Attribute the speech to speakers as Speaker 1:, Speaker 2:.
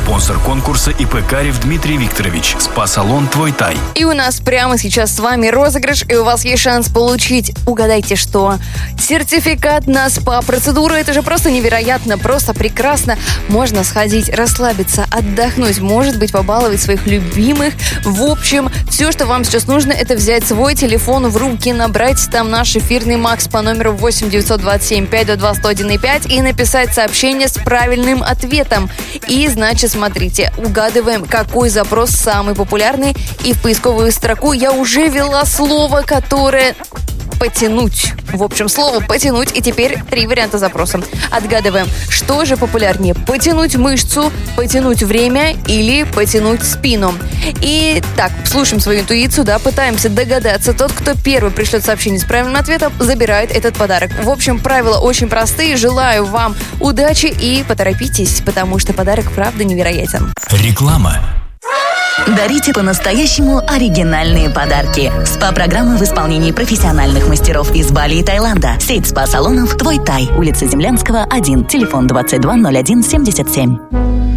Speaker 1: Спонсор конкурса ИП Карев Дмитрий Викторович. Спа-салон «Твой Тай».
Speaker 2: И у нас прямо сейчас с вами розыгрыш, и у вас есть шанс получить, угадайте что, сертификат на СПА-процедуру. Это же просто невероятно, просто прекрасно. Можно сходить, расслабиться, отдохнуть, может быть, побаловать своих любимых. В общем, все, что вам сейчас нужно, это взять свой телефон в руки, набрать там наш эфирный МАКС по номеру 8 927 522 101,5 и написать сообщение с правильным ответом. И, значит, смотрите, угадываем, какой запрос самый популярный. И в поисковую строку я уже ввела слово, которое... потянуть. В общем, слово «потянуть». И теперь 3 варианта запроса. Отгадываем, что же популярнее: потянуть мышцу, потянуть время или потянуть спину. И так, слушаем свою интуицию, да, пытаемся догадаться. Тот, кто первый пришлет сообщение с правильным ответом, забирает этот подарок. В общем, правила очень простые. Желаю вам удачи и поторопитесь, потому что подарок правда невероятен.
Speaker 1: Реклама.
Speaker 3: Дарите по-настоящему оригинальные подарки. СПА-программы в исполнении профессиональных мастеров из Бали и Таиланда. Сеть СПА-салонов «Твой Тай». Улица Землянского, 1. Телефон 22 01 77.